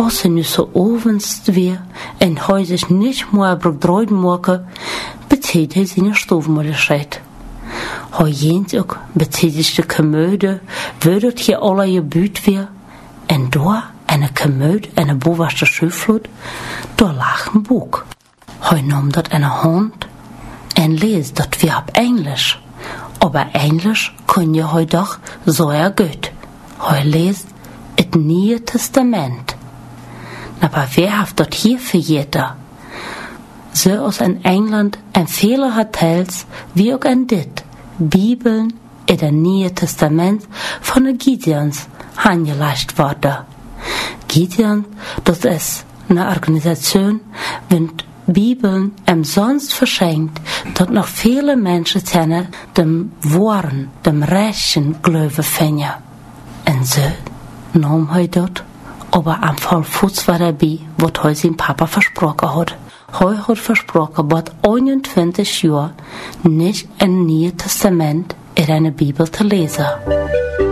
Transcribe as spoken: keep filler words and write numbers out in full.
als er nu zo ovens weer en hij zich niet meer bedreigd maken, beteed hij zijn stoofmoederheid. Hij jent ook beteed zich de komödie, würdet je alle je buurt weer, en door een komödie en een bovenste schuifvloed, door lag een boek. Hij nam dat in een hand en lees dat weer op Englisch. Aber Englisch kun je hij doch sehr gut. Hij leest het Nieuwe Testament. Aber wer hat dat hier vergeten? Zoals in Engeland en vele hotels, wie ook in dit, Bibeln in het Nieuwe Testament van de Gideons aangelegd worden. Gideon, dat is een organisatie, want Bibeln umsonst verschenkt, dat nog viele Menschen kennen, dem wahren, dem rechten Glauben finden. En zo nam hij dat, aber am Fall Fuß war dabei, wat hij zijn Papa versprochen had. Hij had versprochen, wat eenentwintig jaar niet een Nieuw Testament in eine Bibel te lezen.